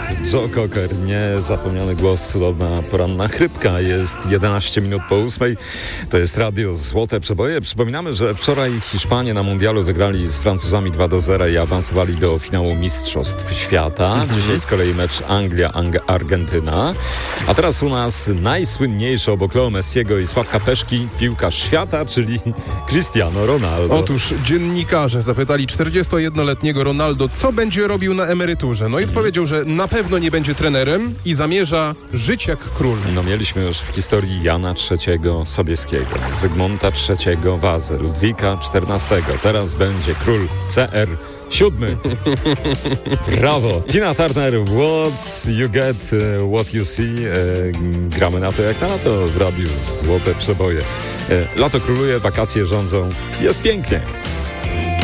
Joe Cocker, niezapomniany głos, cudowna poranna chrypka. Jest 11 minut po 8. To jest Radio Złote Przeboje. Przypominamy, że wczoraj Hiszpanie na mundialu wygrali z Francuzami 2-0 i awansowali do finału Mistrzostw Świata. Dzisiaj z kolei mecz Anglia-Argentyna. A teraz u nas najsłynniejszy obok Leo Messiego i Sławka Peszki piłkarz świata, czyli Cristiano Ronaldo. Otóż dziennikarze zapytali 41-letniego Ronaldo, co będzie robił na emeryturze. No i odpowiedział, że na pewno nie będzie trenerem i zamierza żyć jak król. No mieliśmy już w historii Jana III Sobieskiego, Zygmunta III Wazy, Ludwika XIV. Teraz będzie król CR VII. Brawo! Tina Turner, what you get, what you see. Gramy na to jak na lato w Radiu Złote Przeboje. Lato króluje, wakacje rządzą. Jest pięknie.